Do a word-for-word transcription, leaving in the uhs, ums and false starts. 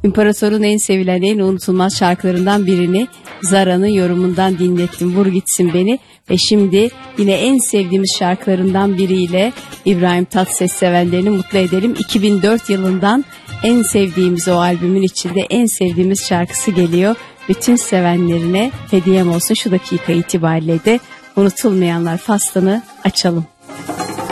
İmparator'un en sevilen, en unutulmaz şarkılarından birini Zara'nın yorumundan dinlettim. Vur gitsin beni. Ve şimdi yine en sevdiğimiz şarkılarından biriyle İbrahim Tatlıses sevenlerini mutlu edelim. iki bin dört yılından en sevdiğimiz o albümün içinde en sevdiğimiz şarkısı geliyor. Bütün sevenlerine hediyem olsun şu dakika itibariyle de unutulmayanlar faslını açalım.